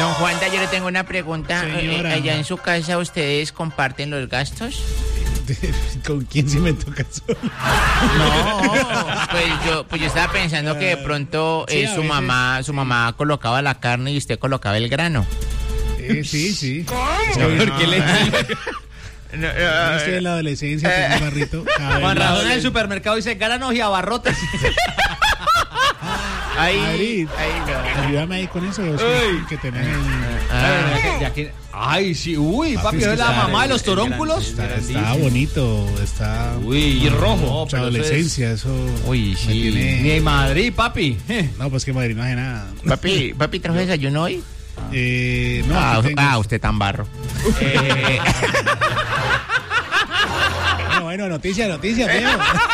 Don Juanda, yo le tengo una pregunta. Señora. Allá en su casa, ¿ustedes comparten los gastos? ¿Con quién se me toca solo? No, pues yo estaba pensando que de pronto Sí, su mamá colocaba la carne y usted colocaba el grano. Sí. ¿Por qué le Estoy en la adolescencia, tengo un barrito. Juan Radón en el supermercado dice granos y abarrotes? Madrid, ayúdame ahí con eso. Que tenés Ay, sí, uy, papi, ¿es la mamá de los torónculos? Está bonito, está... Uy, y rojo. Mucha adolescencia, eso... Uy, sí. Ni en Madrid, papi. No, pues que Madrid no hace nada. Papi, ¿trajo desayuno hoy? No, usted tan barro. Bueno, noticia, tío.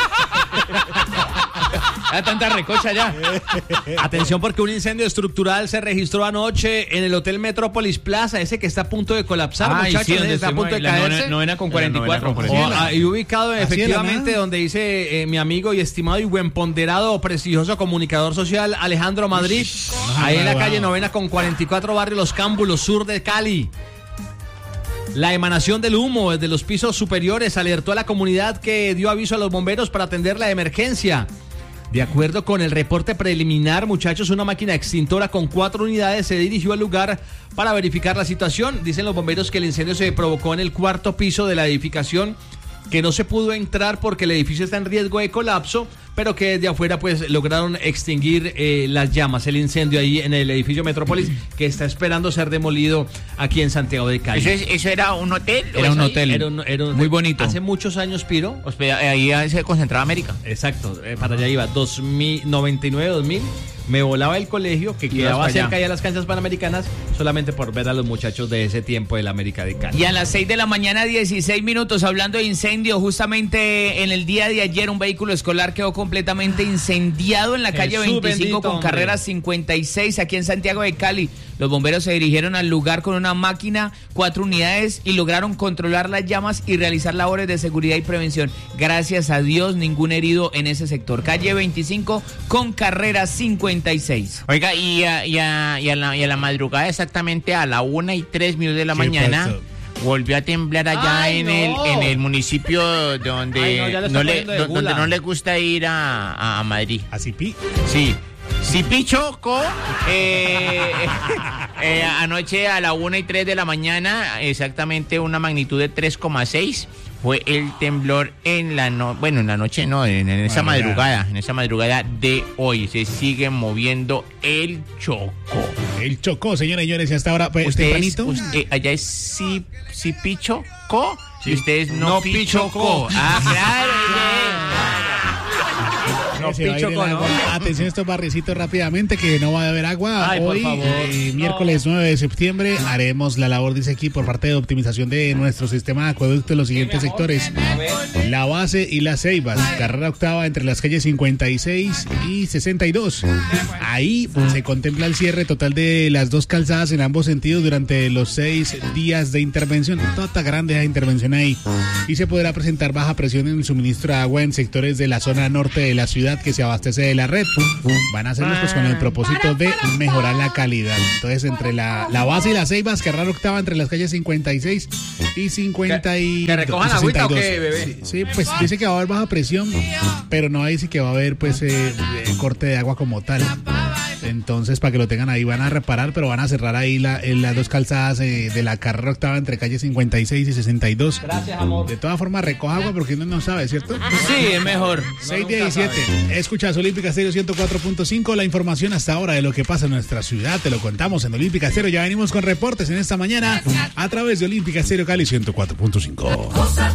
Ya tanta recocha ya. Atención, porque un incendio estructural se registró anoche en el Hotel Metrópolis Plaza, ese que está a punto de colapsar, muchachos, sí, está a punto de caerse. Novena con 44. Y ubicado efectivamente donde dice mi amigo y estimado y buen ponderado, prestigioso comunicador social Alejandro Madrid, ahí en la calle Novena con 44, barrio Los Cámbulos, sur de Cali. La emanación del humo desde los pisos superiores alertó a la comunidad, que dio aviso a los bomberos para atender la emergencia. De acuerdo con el reporte preliminar, muchachos, una máquina extintora con 4 unidades se dirigió al lugar para verificar la situación. Dicen los bomberos que el incendio se provocó en el 4º piso de la edificación, que no se pudo entrar porque el edificio está en riesgo de colapso, pero que desde afuera pues lograron extinguir las llamas, el incendio ahí en el edificio Metrópolis, que está esperando ser demolido aquí en Santiago de Cali. ¿Eso era un hotel? Era un hotel. Era un muy bonito. Hace muchos años, Piro. Ahí se concentraba América. Exacto, para allá iba, 99, 2000. Me volaba el colegio, que quedaba cerca ya de las canchas panamericanas, solamente por ver a los muchachos de ese tiempo del América de Cali. Y a las 6 de la mañana, 16 minutos, hablando de incendio, justamente en el día de ayer un vehículo escolar quedó completamente incendiado en la calle 25 bendito, con hombre. carrera 56 aquí en Santiago de Cali. Los bomberos se dirigieron al lugar con una máquina, 4 unidades, y lograron controlar las llamas y realizar labores de seguridad y prevención. Gracias a Dios, ningún herido en ese sector. Calle 25 con carrera 56. Oiga, y a la madrugada, exactamente a la 1:03 de la mañana, pasó? volvió a temblar allá ¡Ay, en no! el municipio donde, Ay, no, ya le está poniendo de donde gula. no le gusta ir a Madrid. Así Sí. Pichoco, anoche a la 1:03 de la mañana, exactamente una magnitud de 3,6, fue el temblor en la noche no, en esa madrugada de hoy. Se sigue moviendo el Chocó. El Chocó, señores y señores, y hasta ahora, pues, tempranito. Allá es Pichoco, y ustedes no Pichocó. Claro. No, se va a ir el agua. Atención a estos barricitos rápidamente, que no va a haber agua. Ay, por hoy, favor. Miércoles 9 de septiembre, haremos la labor, dice aquí, por parte de optimización de nuestro sistema de acueducto en los siguientes sectores: La Base y Las Ceibas, carrera octava entre las calles 56 y 62. Ahí se contempla el cierre total de las 2 calzadas en ambos sentidos durante los 6 días de intervención. Toda grande esa intervención ahí. Y se podrá presentar baja presión en el suministro de agua en sectores de la zona norte de la ciudad que se abastece de la red. Van a hacerlo pues con el propósito de mejorar la calidad. Entonces, entre la Base y Las Ceibas, carrera octava entre las calles 56 y 52. ¿Que recojan agüita o qué, bebé? Sí, pues dice que va a haber baja presión, pero no dice que va a haber pues corte de agua como tal. Entonces, para que lo tengan ahí, van a reparar, pero van a cerrar ahí las 2 calzadas de la carrera octava entre calles 56 y 62. Gracias, amor. De todas formas, recoja agua porque uno no sabe, ¿cierto? Sí, es mejor. 6:17. Escuchas Olímpica Estéreo 104.5. La información hasta ahora de lo que pasa en nuestra ciudad te lo contamos en Olímpica Estéreo. Ya venimos con reportes en esta mañana a través de Olímpica Estéreo Cali 104.5.